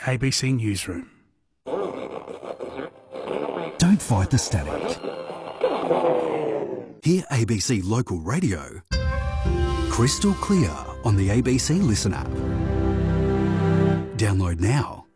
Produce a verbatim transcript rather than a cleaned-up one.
A B C Newsroom. Don't fight the static. Hear A B C Local Radio crystal clear on the A B C Listen app. Download now.